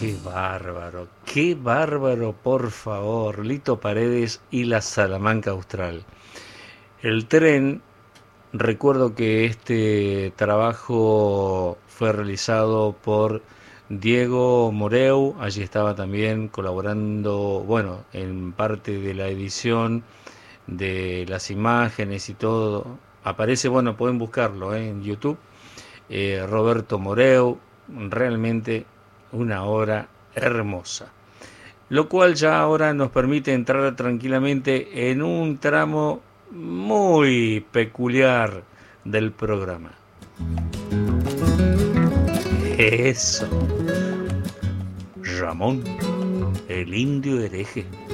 qué bárbaro, por favor, Lito Paredes y la Salamanca Austral. El tren, recuerdo que este trabajo fue realizado por Diego Moreu, allí estaba también colaborando, bueno, en parte de la edición de las imágenes y todo. Aparece, bueno, pueden buscarlo en YouTube. Roberto Moreu, realmente una obra hermosa. Lo cual ya ahora nos permite entrar tranquilamente en un tramo muy peculiar del programa. Eso, Ramón, el indio hereje.